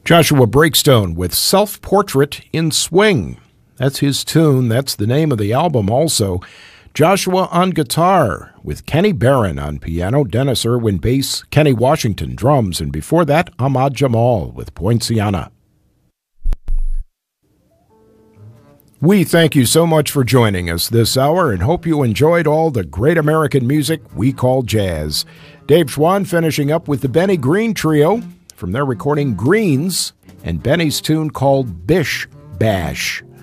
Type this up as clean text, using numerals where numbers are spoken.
Joshua Breakstone with Self-Portrait in Swing. That's his tune. That's the name of the album also. Joshua on guitar with Kenny Barron on piano, Dennis Irwin bass, Kenny Washington drums, and before that, Ahmad Jamal with Poinciana. We thank you so much for joining us this hour and hope you enjoyed all the great American music we call jazz. Dave Schwann finishing up with the Benny Green Trio from their recording Greens and Benny's tune called Bish Bash.